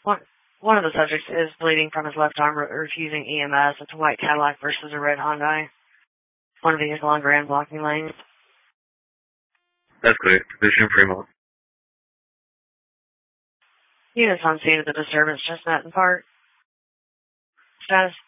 One, one of the subjects is bleeding from his left arm, refusing EMS. It's a white Cadillac versus a red Hyundai. One vehicle on Grand blocking lanes. That's clear. Position Fremont. Units on scene of the disturbance just met in part. Status.